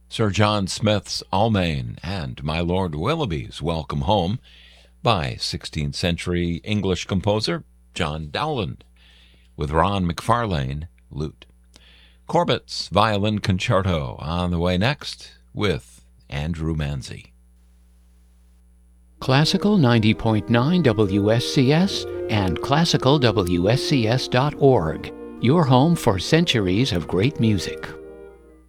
Sir John Smith's Almain and My Lord Willoughby's Welcome Home by 16th century English composer John Dowland, with Ron McFarlane, lute. Corbett's Violin Concerto on the way next with Andrew Manzi. Classical 90.9 WSCS and classicalwscs.org, your home for centuries of great music.